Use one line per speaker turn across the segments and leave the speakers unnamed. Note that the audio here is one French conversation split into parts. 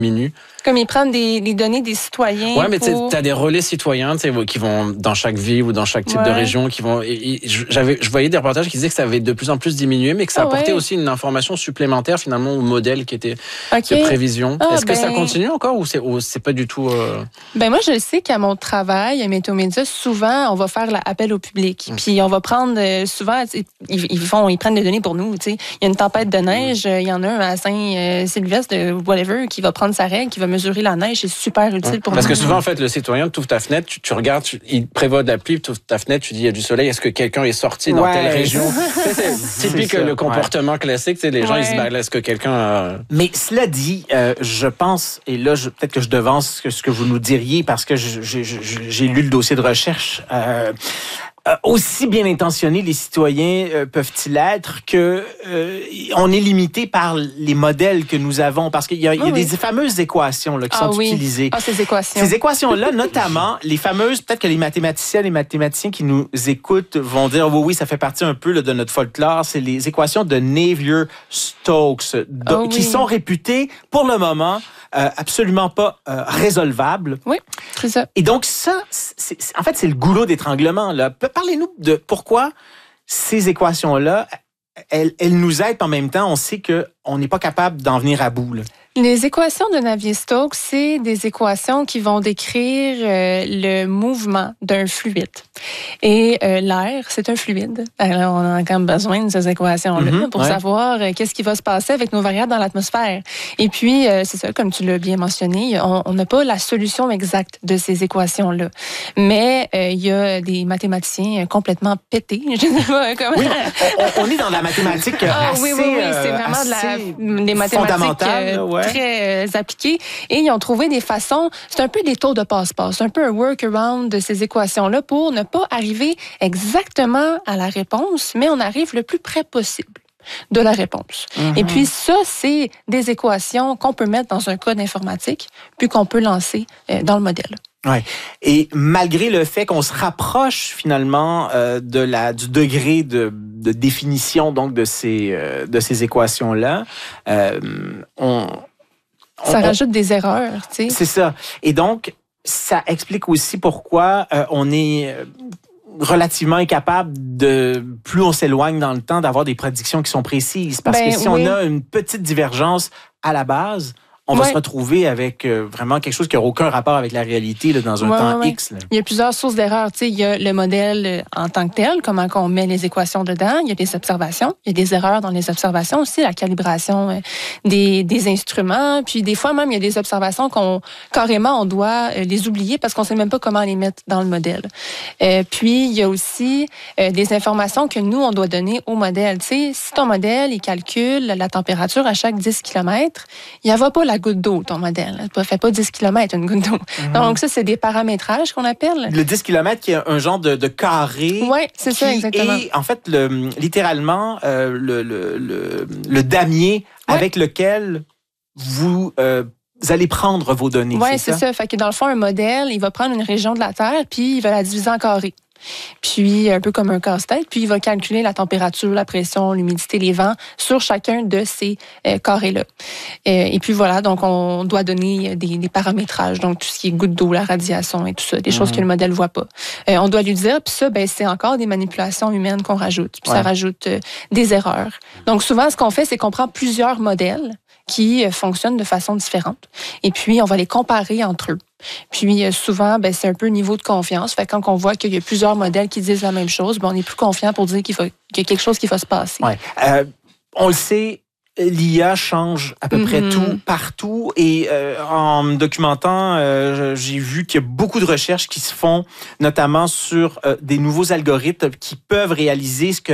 minus.
Comme ils prennent les données des citoyens.
Ouais, mais tu as des relais citoyens qui vont dans chaque ville ou dans chaque type de région. Je voyais des reportages qui disaient que ça avait de plus en plus diminué, mais que ça apportait aussi une information supplémentaire finalement au modèle qui était de prévision. Est-ce que ça continue encore ou c'est pas du tout...
Moi, je sais qu'à mon travail, à Météo Média, souvent, on va faire l'appel au public. Puis on va prendre, souvent, ils prennent des données pour nous. Il y a une tempête de neige, il y en a un à Saint-Sylvestre, whatever, qui va prendre sa règle, qui va mesurer la neige, c'est super utile pour nous.
Parce que souvent, en fait, le citoyen, tu ouvres ta fenêtre, tu regardes, il prévoit de la pluie, tu ouvres ta fenêtre, tu dis, il y a du soleil, est-ce que quelqu'un est sorti dans telle région? C'est typique le comportement classique, les gens, ils se disent, est-ce que quelqu'un...
Mais cela dit, je pense, et là, peut-être que je devance ce que vous nous diriez, parce que j'ai lu le dossier de recherche, aussi bien intentionnés les citoyens peuvent-ils être que on est limité par les modèles que nous avons, parce qu'il y a des fameuses équations là, qui sont utilisées.
Ces équations.
Ces équations-là, notamment les fameuses, peut-être que les mathématiciens qui nous écoutent vont dire oui, ça fait partie un peu là, de notre folklore, c'est les équations de Navier-Stokes qui sont réputées pour le moment absolument pas résolvables.
Oui, c'est ça.
Et donc ça, en fait, c'est le goulot d'étranglement là. Parlez-nous de pourquoi ces équations-là, elles nous aident en même temps. On sait qu'on n'est pas capable d'en venir à bout, là.
Les équations de Navier-Stokes, c'est des équations qui vont décrire le mouvement d'un fluide. Et l'air, c'est un fluide. Alors, on a quand même besoin de ces équations-là pour savoir qu'est-ce qui va se passer avec nos variables dans l'atmosphère. Et puis, c'est ça, comme tu l'as bien mentionné, on n'a pas la solution exacte de ces équations-là. Mais il y a des mathématiciens complètement pétés. Je ne sais pas comment...
Oui, on est dans la mathématique assez...
Oui, c'est vraiment des mathématiques très appliquées. Et ils ont trouvé des façons... C'est un peu des tours de passe-passe, un peu un workaround de ces équations-là pour ne pas arriver exactement à la réponse, mais on arrive le plus près possible de la réponse. Et puis ça, c'est des équations qu'on peut mettre dans un code informatique, puis qu'on peut lancer dans le modèle.
Ouais. Et malgré le fait qu'on se rapproche finalement du degré de définition donc de ces équations-là,
ça rajoute des erreurs, tu sais.
C'est ça. Et donc, ça explique aussi pourquoi on est relativement incapable plus on s'éloigne dans le temps, d'avoir des prédictions qui sont précises. Parce que si on a une petite divergence à la base, on va se retrouver avec vraiment quelque chose qui n'aura aucun rapport avec la réalité là, dans un temps X. Là.
Il y a plusieurs sources d'erreurs. Il y a le modèle en tant que tel, comment on met les équations dedans. Il y a des observations. Il y a des erreurs dans les observations aussi, la calibration des instruments. Puis des fois même, il y a des observations on doit les oublier parce qu'on ne sait même pas comment les mettre dans le modèle. Puis il y a aussi des informations que nous, on doit donner au modèle. Si ton modèle, il calcule la température à chaque 10 km, il n'y va pas la goutte d'eau, ton modèle. Ça ne fait pas 10 km, une goutte d'eau. Donc, ça, c'est des paramétrages qu'on appelle.
Le 10 km qui est un genre de carré.
Oui, c'est ça, exactement.
Et en fait, littéralement, le damier avec lequel vous allez prendre vos données.
Oui, c'est ça. Fait que dans le fond, un modèle, il va prendre une région de la Terre, puis il va la diviser en carrés. Puis, un peu comme un casse-tête, puis il va calculer la température, la pression, l'humidité, les vents sur chacun de ces carrés-là. Et puis voilà, donc on doit donner des paramétrages, donc tout ce qui est goutte d'eau, la radiation et tout ça, des choses que le modèle ne voit pas. On doit lui dire, puis ça, c'est encore des manipulations humaines qu'on rajoute, puis ça rajoute des erreurs. Donc souvent, ce qu'on fait, c'est qu'on prend plusieurs modèles qui fonctionnent de façon différente, et puis on va les comparer entre eux. Puis souvent, c'est un peu niveau de confiance. Fait que quand on voit qu'il y a plusieurs modèles qui disent la même chose, on est plus confiant pour dire qu'il y a quelque chose qui va se passer.
Ouais. On le sait, l'IA change à peu près tout, partout. Et en me documentant, j'ai vu qu'il y a beaucoup de recherches qui se font, notamment sur des nouveaux algorithmes qui peuvent réaliser ce que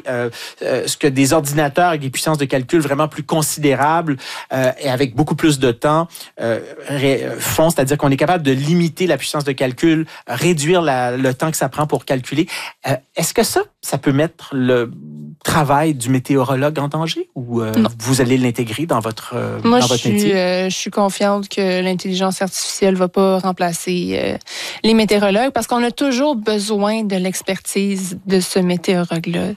des ordinateurs avec des puissances de calcul vraiment plus considérables et avec beaucoup plus de temps font. C'est-à-dire qu'on est capable de limiter la puissance de calcul, réduire le temps que ça prend pour calculer. Est-ce que ça peut mettre le travail du météorologue en danger ou vous allez l'intégrer dans votre métier?
Je suis confiante que l'intelligence artificielle ne va pas remplacer les météorologues parce qu'on a toujours besoin de l'expertise de ce météorologue-là.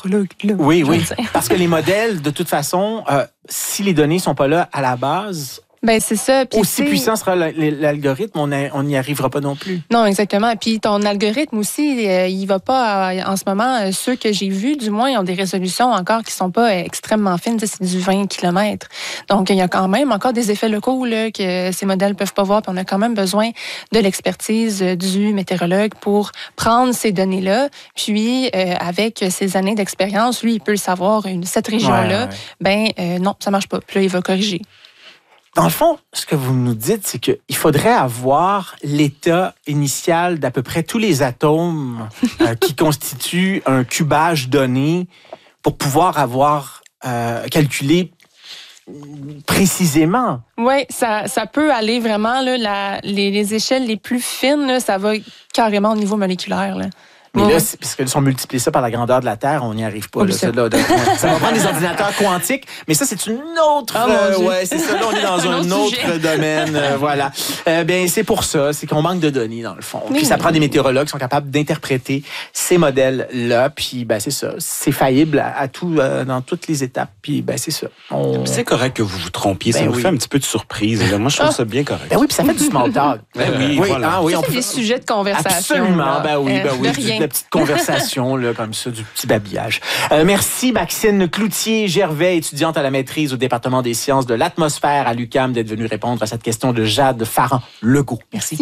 Oui,
parce que les modèles, de toute façon, si les données ne sont pas là à la base,
Ben c'est ça. Puis
aussi puissant sera l'algorithme, on n'y arrivera pas non plus.
Non, exactement. Puis ton algorithme aussi, il va pas, en ce moment, ceux que j'ai vus, du moins, ils ont des résolutions encore qui sont pas extrêmement fines. C'est du 20 km. Donc, il y a quand même encore des effets locaux là, que ces modèles peuvent pas voir. Puis on a quand même besoin de l'expertise du météorologue pour prendre ces données-là. Puis, avec ses années d'expérience, lui, il peut le savoir. Cette région-là, non, ça marche pas. Puis là, il va corriger.
Dans le fond, ce que vous nous dites, c'est qu'il faudrait avoir l'état initial d'à peu près tous les atomes qui constituent un cubage donné pour pouvoir avoir calculé précisément.
Oui, ça peut aller vraiment, là, les échelles les plus fines, là, ça va carrément au niveau moléculaire. Là.
Mais là, puisque si on multiplie ça par la grandeur de la Terre, on n'y arrive pas. Là, ça va prendre des ordinateurs quantiques, mais ça, c'est une autre... c'est ça, là, on est dans un autre domaine. Voilà. Bien, c'est pour ça, c'est qu'on manque de données, dans le fond. Puis ça prend des météorologues qui sont capables d'interpréter ces modèles-là, puis c'est ça. C'est faillible à tout, dans toutes les étapes, puis c'est ça.
C'est correct que vous vous trompiez, ça vous fait un petit peu de surprise. Moi, je trouve ça bien correct.
Oui, puis ça fait du small talk.
Voilà.
Ça fait des sujets de conversation.
Absolument, oui. La petite conversation, là, comme ça, du petit babillage. Merci, Maxine Cloutier-Gervais, étudiante à la maîtrise au département des sciences de l'atmosphère à l'UQAM, d'être venue répondre à cette question de Jade Farand-Legault. Merci.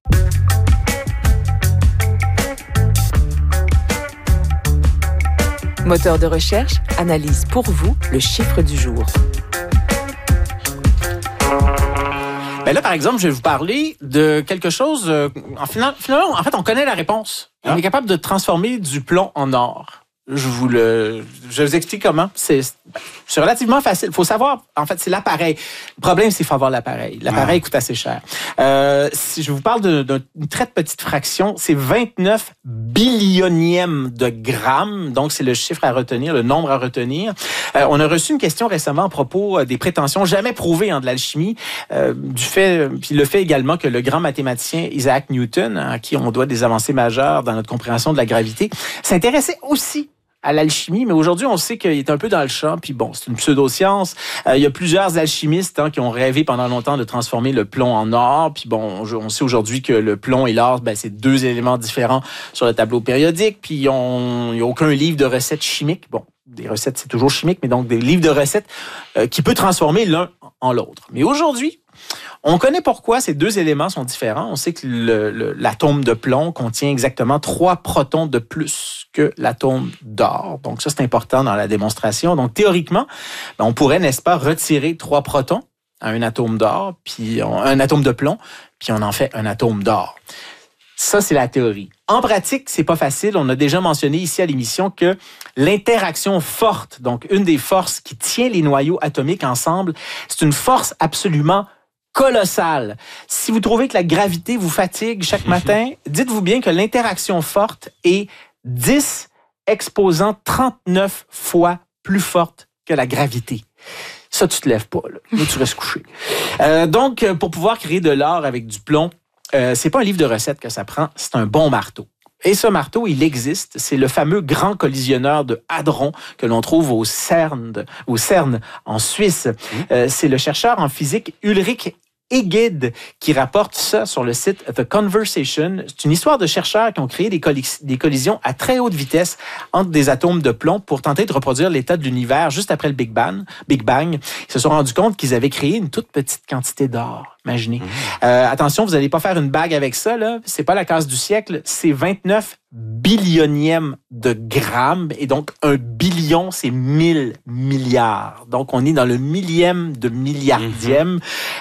Moteur de recherche analyse pour vous le chiffre du jour.
Là, par exemple, je vais vous parler de quelque chose... Finalement, en fait, on connaît la réponse. On est capable de transformer du plomb en or. Je vous explique comment. C'est relativement facile. Il faut savoir, en fait, c'est l'appareil. Le problème, c'est qu'il faut avoir l'appareil. L'appareil coûte assez cher. Si je vous parle d'une très petite fraction, c'est 29 billionièmes de grammes. Donc, c'est le chiffre à retenir, le nombre à retenir. On a reçu une question récemment à propos des prétentions jamais prouvées de l'alchimie, puis le fait également que le grand mathématicien Isaac Newton, à qui on doit des avancées majeures dans notre compréhension de la gravité, s'intéressait aussi à l'alchimie, mais aujourd'hui, on sait qu'il est un peu dans le champ, puis c'est une pseudo-science. Il y a plusieurs alchimistes qui ont rêvé pendant longtemps de transformer le plomb en or, puis on sait aujourd'hui que le plomb et l'or, c'est deux éléments différents sur le tableau périodique, puis il n'y a aucun livre de recettes chimiques. Des recettes, c'est toujours chimique, mais donc des livres de recettes qui peut transformer l'un en l'autre. Mais aujourd'hui, on connaît pourquoi ces deux éléments sont différents. On sait que l'atome de plomb contient exactement 3 protons de plus que l'atome d'or. Donc ça, c'est important dans la démonstration. Donc théoriquement, on pourrait, n'est-ce pas, retirer 3 protons à un atome d'or, puis un atome de plomb, puis on en fait un atome d'or. Ça, c'est la théorie. En pratique, c'est pas facile. On a déjà mentionné ici à l'émission que l'interaction forte, donc une des forces qui tient les noyaux atomiques ensemble, c'est une force absolument colossale. Si vous trouvez que la gravité vous fatigue chaque matin, dites-vous bien que l'interaction forte est 10 exposant 39 fois plus forte que la gravité. Ça, tu te lèves pas, là. Là, tu restes couché. Donc, pour pouvoir créer de l'or avec du plomb, c'est pas un livre de recettes que ça prend, c'est un bon marteau. Et ce marteau, il existe. C'est le fameux grand collisionneur de hadrons que l'on trouve au CERN en Suisse. C'est le chercheur en physique Ulrich Egede qui rapporte ça sur le site The Conversation. C'est une histoire de chercheurs qui ont créé des collisions à très haute vitesse entre des atomes de plomb pour tenter de reproduire l'état de l'univers juste après le Big Bang. Ils se sont rendus compte qu'ils avaient créé une toute petite quantité d'or. Imaginez. Attention, vous n'allez pas faire une bague avec ça, là. C'est pas la case du siècle. C'est 29 billionièmes de grammes. Et donc, 1 billion, c'est 1000 milliards. Donc, on est dans le millième de milliardième.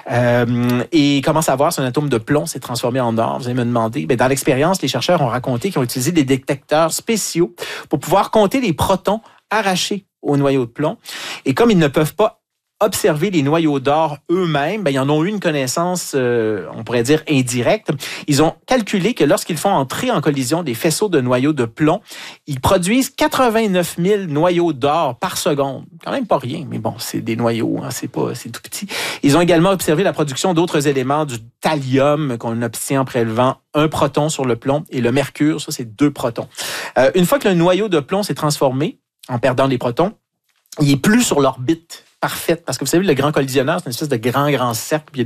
Et comment savoir si un atome de plomb s'est transformé en or? Vous allez me demander. Dans l'expérience, les chercheurs ont raconté qu'ils ont utilisé des détecteurs spéciaux pour pouvoir compter les protons arrachés au noyau de plomb. Et comme ils ne peuvent pas observer les noyaux d'or eux-mêmes, ils en ont eu une connaissance, on pourrait dire, indirecte. Ils ont calculé que lorsqu'ils font entrer en collision des faisceaux de noyaux de plomb, ils produisent 89 000 noyaux d'or par seconde. Quand même pas rien, mais c'est des noyaux, c'est tout petit. Ils ont également observé la production d'autres éléments, du thallium qu'on obtient en prélevant 1 proton sur le plomb et le mercure, ça c'est 2 protons. Une fois que le noyau de plomb s'est transformé, en perdant les protons, il est plus sur l'orbite parfaite. Parce que vous savez, le grand collisionneur, c'est une espèce de grand cercle. Puis il y a